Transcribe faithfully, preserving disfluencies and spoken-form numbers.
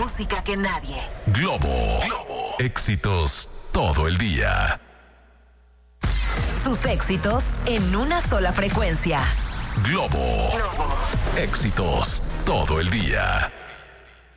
música que nadie. Globo. Globo. Éxitos todo el día. Tus éxitos en una sola frecuencia. Globo. Globo. Éxitos todo el día.